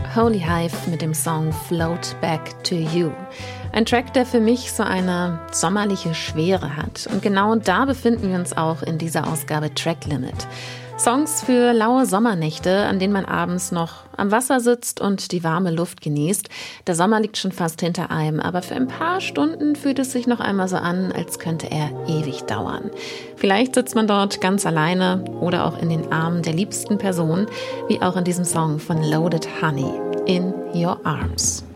Holy Hive mit dem Song Float Back to You. Ein Track, der für mich so eine sommerliche Schwere hat. Und genau da befinden wir uns auch in dieser Ausgabe Track Limit. Songs für laue Sommernächte, an denen man abends noch am Wasser sitzt und die warme Luft genießt. Der Sommer liegt schon fast hinter einem, aber für ein paar Stunden fühlt es sich noch einmal so an, als könnte er ewig dauern. Vielleicht sitzt man dort ganz alleine oder auch in den Armen der liebsten Person, wie auch in diesem Song von Loaded Honey, In Your Arms.